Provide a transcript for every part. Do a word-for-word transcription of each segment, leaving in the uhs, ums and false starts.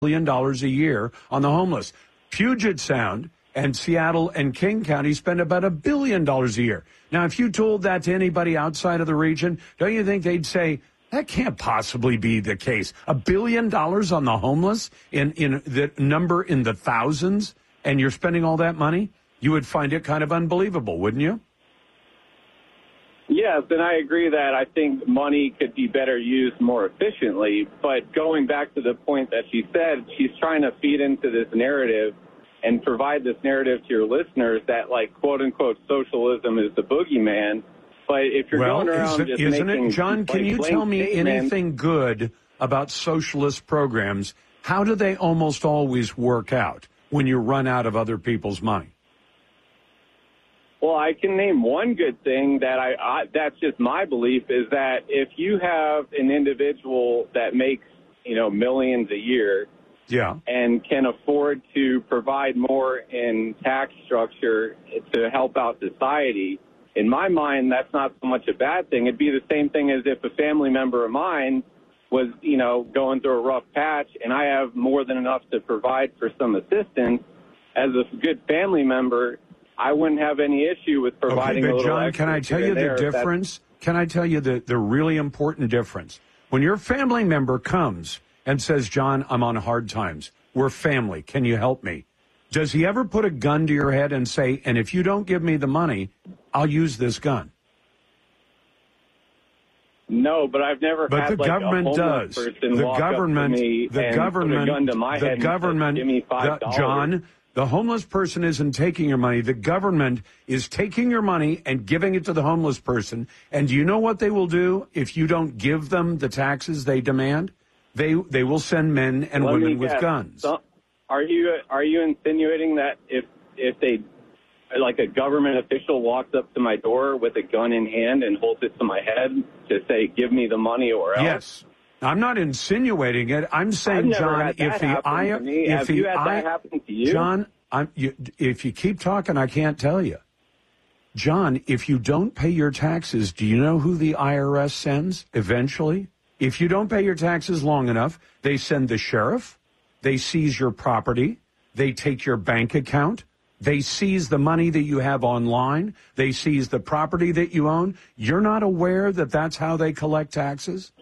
billion dollars a year on the homeless. Puget Sound and Seattle and King County spend about a billion dollars a year. Now, if you told that to anybody outside of the region, don't you think they'd say, that can't possibly be the case? A billion dollars on the homeless in, in the number in the thousands, and you're spending all that money? You would find it kind of unbelievable, wouldn't you? Yes, and I agree that I think money could be better used more efficiently. But going back to the point that she said, she's trying to feed into this narrative and provide this narrative to your listeners that, like, quote-unquote, socialism is the boogeyman. But if you're well, going around is it, just isn't making... it, John, can you tell me anything good about socialist programs? How do they almost always work out when you run out of other people's money? Well, I can name one good thing that I, I that's just my belief, is that if you have an individual that makes, you know, millions a year, yeah, and can afford to provide more in tax structure to help out society, in my mind, that's not so much a bad thing. It'd be the same thing as if a family member of mine was, you know, going through a rough patch, and I have more than enough to provide for some assistance. As a good family member, I wouldn't have any issue with providing okay, but a little John, extra. can I tell you the difference? Can I tell you the, the really important difference? When your family member comes and says, John, I'm on hard times. We're family. Can you help me? Does he ever put a gun to your head and say, and if you don't give me the money, I'll use this gun? No, but I've never but had the like government a homeless does. person The walk government, up to me the and government, put a gun to my the head government, and say, give me five dollars. the, John, the homeless person isn't taking your money. The government is taking your money and giving it to the homeless person. And do you know what they will do if you don't give them the taxes they demand? They they will send men and Let women me with guess. guns. So, are you are you insinuating that if if they like a government official walks up to my door with a gun in hand and holds it to my head to say, give me the money or else? Yes. I'm not insinuating it. I'm saying, I've never John, had that if the happen I, to me. if Have the you had I, that happen to you? John, I'm, you, if you keep talking, I can't tell you. John, if you don't pay your taxes, do you know who the I R S sends eventually? If you don't pay your taxes long enough, they send the sheriff, they seize your property, they take your bank account, they seize the money that you have online, they seize the property that you own. You're not aware that that's how they collect taxes?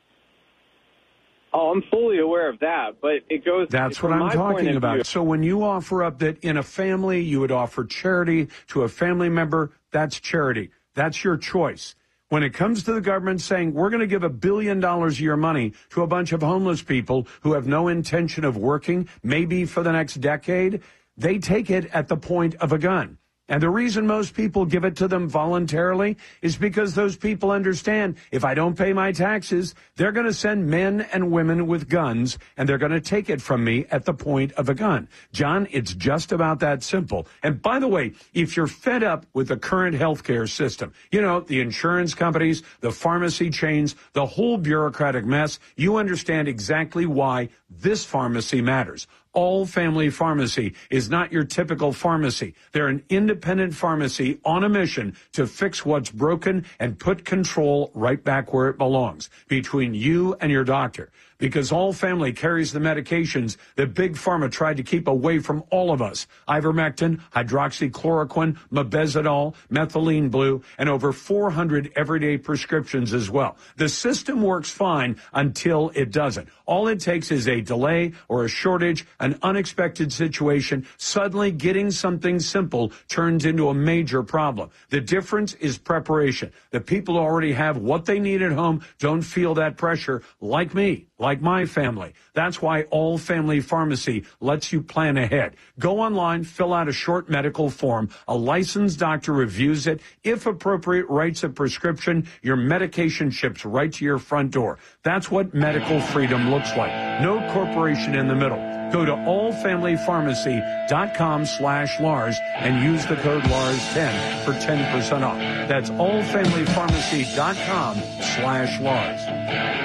Oh, I'm fully aware of that, but it goes... That's what I'm talking about. View. So when you offer up that in a family, you would offer charity to a family member, that's charity. That's your choice. When it comes to the government saying, we're going to give a billion dollars of your money to a bunch of homeless people who have no intention of working, maybe for the next decade, they take it at the point of a gun. And the reason most people give it to them voluntarily is because those people understand if I don't pay my taxes, they're going to send men and women with guns, and they're going to take it from me at the point of a gun. John, it's just about that simple. And by the way, if you're fed up with the current healthcare system, you know, the insurance companies, the pharmacy chains, the whole bureaucratic mess, you understand exactly why this pharmacy matters. All Family Pharmacy is not your typical pharmacy. They're an independent pharmacy on a mission to fix what's broken and put control right back where it belongs, between you and your doctor. Because All Family carries the medications that Big Pharma tried to keep away from all of us. Ivermectin, hydroxychloroquine, mebendazole, methylene blue, and over four hundred everyday prescriptions as well. The system works fine until it doesn't. All it takes is a delay or a shortage, an unexpected situation. Suddenly getting something simple turns into a major problem. The difference is preparation. The people who already have what they need at home don't feel that pressure, like me, like my family. That's why All Family Pharmacy lets you plan ahead. Go online, fill out a short medical form. A licensed doctor reviews it. If appropriate, writes a prescription. Your medication ships right to your front door. That's what medical freedom looks like. No corporation in the middle. Go to all family pharmacy dot com slash Lars and use the code Lars ten for ten percent off. That's all family pharmacy dot com slash Lars.